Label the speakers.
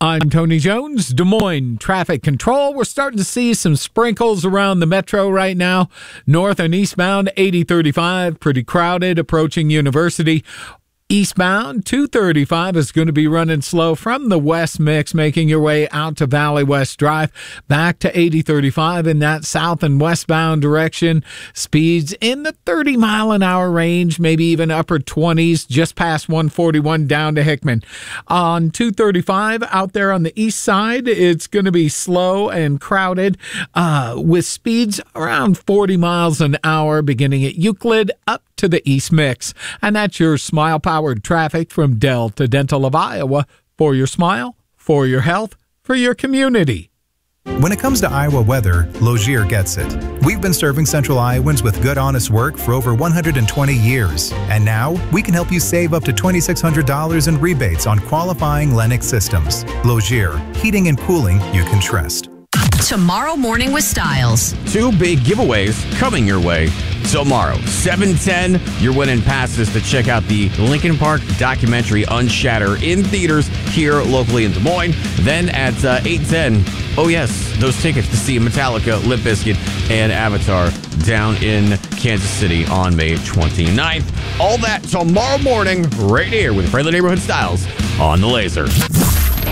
Speaker 1: I'm Tony Jones, Des Moines Traffic Control. We're starting to see some sprinkles around the metro right now. North and eastbound, 8035, pretty crowded, approaching University. Eastbound, 235 is going to be running slow from the West Mix, making your way out to Valley West Drive, back to 8035 in that south and westbound direction. Speeds in the 30-mile-an-hour range, maybe even upper 20s, just past 141 down to Hickman. On 235 out there on the east side, it's going to be slow and crowded with speeds around 40 miles an hour, beginning at Euclid up to the East Mix. And that's your smile-powered traffic from Delta Dental of Iowa. For your smile, for your health, for your community.
Speaker 2: When it comes to Iowa weather, Logier gets it. We've been serving Central Iowans with good, honest work for over 120 years. And now, we can help you save up to $2,600 in rebates on qualifying Lennox systems. Logier, heating and cooling you can trust.
Speaker 3: Tomorrow Morning with Styles.
Speaker 4: 2 big giveaways coming your way tomorrow. 7:10, you're winning passes to check out the Linkin Park documentary Unshatter in theaters here locally in Des Moines. Then at 8:10, oh yes, those tickets to see Metallica, Limp Bizkit, and Avatar down in Kansas City on May 29th. All that tomorrow morning right here with Friendly Neighborhood Styles on The Laser.